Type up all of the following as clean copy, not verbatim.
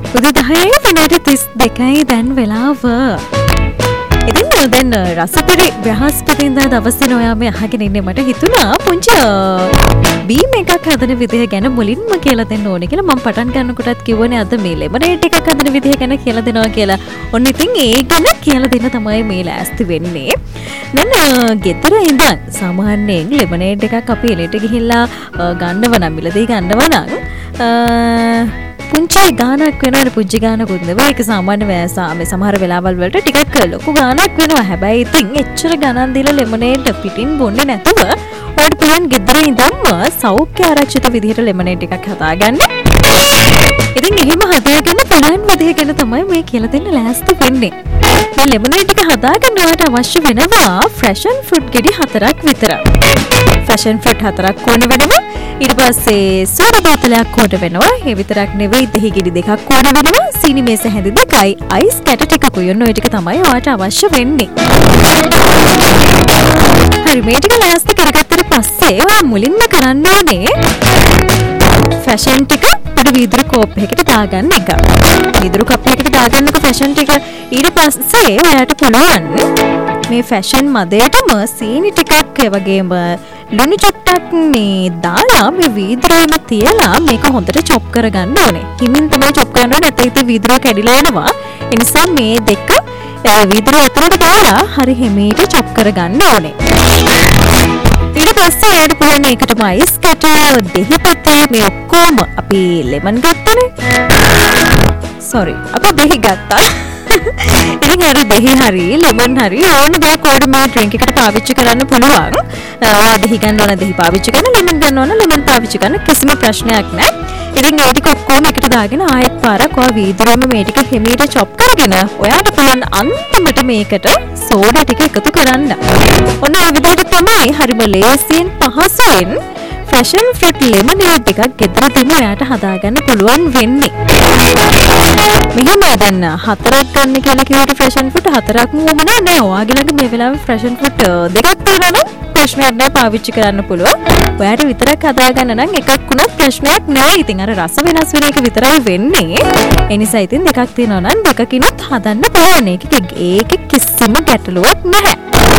උදේ 10යි විනාඩි 32යි දැන් වෙලාව. ඉතින් දැන් රසපරි බ්‍රහස්පතින්දා දවසේ ඔයා මේ අහගෙන ඉන්නේ මට හිතුණා පුංචි බීම් එකක් හදන විදිහ ගැන මුලින්ම කියලා දෙන්න ඕනේ කියලා. මම පටන් ගන්නකොටත් කිව්වනේ අද මේ ලෙමනේඩ් එකක් හදන විදිහ ගැන කියලා දෙනවා කියලා. ඔන්න ඉතින් ඒ ගැන කියලා දෙන්න තමයි මේ ලෑස්ති වෙන්නේ. දැන් ගෙදර ඉඳන් සාමාන්‍යයෙන් ලෙමනේඩ් එකක් අපි එලෙට ගිහිල්ලා ගන්නව නම් මිලදී ගන්නව නම් පුංචි ගානක් වෙනවනේ. පුංචි ගානකුත් නෙවෙයි, ඒක සාමාන්‍ය මේ සමහර වෙලාවල් වලට ටිකක් ලොකු ගානක් වෙනවා. හැබැයි ඉතින් එච්චර ගණන් දීලා ලෙමනේඩ් පිටින් බොන්නේ නැතුව ඔයාලට පුළුවන් ගෙදර ඉඳන්ම සෞඛ්‍ය ආරක්ෂිත විදිහට ලෙමනේඩ් එකක් හදාගන්න. ඉතින් එහෙම හදාගන්න පුළුවන් විදිහ ගැන තමයි මේ කියලා දෙන්න ලෑස්ති වෙන්නේ. මේ ලෙමනේඩ් එක හදාගන්න ඔයාලට අවශ්‍ය වෙනවා ෆ්‍රෙෂන් ෆෘට් ගෙඩි 4ක් විතර. ෆ්‍රෙෂන් ෆෘට් 4ක් ඕන වෙනවා. ඊට පස්සේ සෝඩා බෝතලයක් ඕන වෙනවා. ඒ විතරක් නෙවෙයි, දහි ගෙඩි 2ක් ඕන වෙනවා. සීනි මේස හැඳි 2යි, අයිස් කැට ටිකකුයි. ඔන්න ඔය ටික තමයි ඔයාලට අවශ්‍ය වෙන්නේ. හරි, මේ ටික ලෑස්ති කරගත්තට පස්සේ ඔයා මුලින්ම කරන්න ඕනේ ෆැෂන් ටික පොඩි වීදුරු කෝප් එකකට දාගන්න එක. වීදුරු කප් එකකට දාගන්නක ෆැෂන් ටික. ඊට පස්සේ ඔයාලට පුළුවන් මේ ෆැෂන් මදයටම සීනි ටිකක් ඒ වගේම ලුණු චුට්ටක් මේ දාලා මේ වීදුරුවේම තියලා මේක හොඳට චොප් කරගන්න ඕනේ. හිමින් තමයි චොප් කරන්න ඕනේ, නැත්නම් ඉතින් වීදුරුව කැඩිලා යනවා. ඒ නිසා මේ දෙක වීදුරුව ඇතුලට දාලා හරි හිමීට චොප් කරගන්න ඕනේ. ඊට පස්සේ ඇඩ් කරන එකටම අයිස් කැට, දෙහිපතේ මේ ඔක්කොම අපි ලෙමන් ගත්තනේ. අපි දෙහි ගත්තා. ඉතින් අර දෙහි හරි ලෙමන් හරි ඕන දෙයක් ඔයාලට මේ ඩ්‍රින්ක් එකට පාවිච්චි කරන්න පුළුවන්. ඔයා දෙහි ගන්න ඕන දෙහි පාවිච්චි කරන්න, ලෙමන් ගන්න ඕන ලෙමන් පාවිච්චි කරන්න, කිසිම ප්‍රශ්නයක් නැහැ. ඉතින් ඒ ටික ඔක්කොම එකට දාගෙන ආයෙත් පාරක් ඔයා වීදුරුවම මේ ටික හිමීට චොප් කරගෙන ඔයාට පුළුවන් අන්තිමට මේකට සෝඩා ටික එකතු කරන්න. ඔන්න ඒ විදිහට තමයි හරිම ලේසියෙන් පහසුවෙන් ෆැෂන් ෆෘට් ලෙමනේඩ් එකක් ගෙදරදීම ඔයාට හදාගන්න පුළුවන් වෙන්නේ. මෙහෙම දැන් 4ක් ගන්න කියලා කිව්වට ෆැෂන් ෆෘට් 4ක්ම වුණා නෑ. ඔයාගේ ළඟ මේ වෙලාවේ ෆැෂන් ෆෘට් 2ක් තියෙනවා නම් ප්‍රශ්නයක් නෑ, පාවිච්චි කරන්න පුළුවන්. ඔයාට විතරක් හදාගන්න නම් එකක් වුණත් ප්‍රශ්නයක් නෑ. ඉතින් අර රස වෙනස් වෙන එක විතරයි වෙන්නේ. ඒ නිසා ඉතින් දෙකක් තියෙනවා නම් දෙකකිනුත් හදන්න පුළුවන්. ඒකේ කිසිම ගැටලුවක් නැහැ.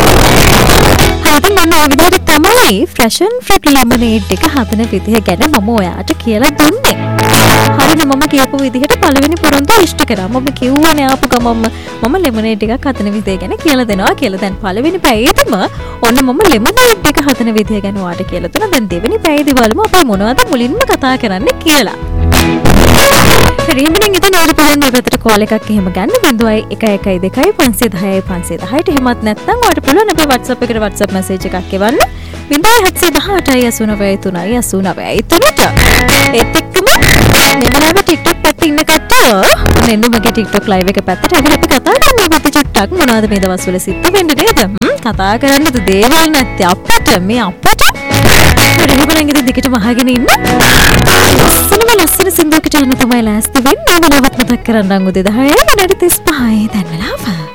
ඉතින් මම විදිහට තමයි ෆ්‍රෙෂන් ෆෘට් ලෙමනේඩ් එක හදන විදිහ ගැන මම ඔයාට කියලා දුන්නේ. හරිද? මම කියපු විදිහට පළවෙනි පොරොන්දු ඉෂ්ට කරා. මම කිව්වනේ ආපු ගමම මම ලෙමනේඩ් එකක් හදන විදිහ ගැන කියලා දෙනවා කියලා. දැන් පළවෙනි පැයේදීම ඔන්න මම ලෙමනේඩ් එක හදන විදිහ ගැන ඔයාට කියලා දුන්නා. දැන් දෙවෙනි පැයේදී බලමු අපි මොනවද මුලින්ම කතා කරන්නේ කියලා. රීමින් ඉතින් ඔයාලට පුළුවන් මේ පැත්තට කෝල් එකක් එහෙම ගන්න 0112 510 510ට. එහෙමත් නැත්නම් ඔයාලට පුළුවන් අපේ WhatsApp එකට WhatsApp message එකක් එවන්න 0718 89 ඒත් එක්කම මෙවලාව TikTok පැත්තේ ඉන්න කට්ටිය මෙන්න මගේ TikTok live එක පැත්තට අපි කතා කරමු. අපි චුට්ටක් මොනවද මේ දවස්වල සිද්ධ වෙන්නේ නේද? කතා කරන්නද දේවල් නැත්තේ අපට රීමින් ඉතින් දිගටම අහගෙන ඉන්න. ලස්සන සින්දුවකට යන්න තමයි ලෑස්ති වෙන්නේ. මම නවත් මතක් කරන්නම් උදේ 10 විනාඩි 35 දැන් වෙලාව.